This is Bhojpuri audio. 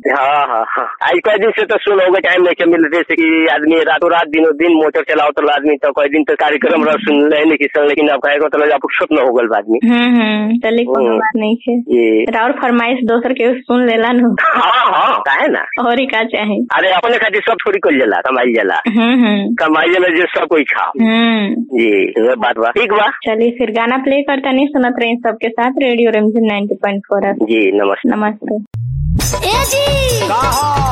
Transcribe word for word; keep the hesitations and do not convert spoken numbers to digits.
हाँ हाँ हाँ आज कई दिन से तो सुन होगा टाइम नहीं मिल रहे थे कि आदमी रातों रात दिनों दिन मोटर चलाओ तो आदमी तो कई दिन तो कार्यक्रम रह सुन नहीं कि सुन लेकिन अब कहेगा तो आप स्वप्न हो गल आदमी। हम्म हम्म चलिए कोई बात नहीं है ये राउर फरमाइश दोसर के सुन लेला नु। हाँ हाँ काहे ना और ही का चाहे अरे अपने खातिर सब थोड़ी कर जाला कमाई जाला हम्म हम्म कमाई में जो सब कोई खा हम्म जी बात बा ठीक बा। चलिए फिर गाना प्ले करता नहीं सुनत रहे सबके साथ रेडियो रिमझिम नाइन्टी पॉइंट फोर। जी नमस्ते नमस्ते। ए जी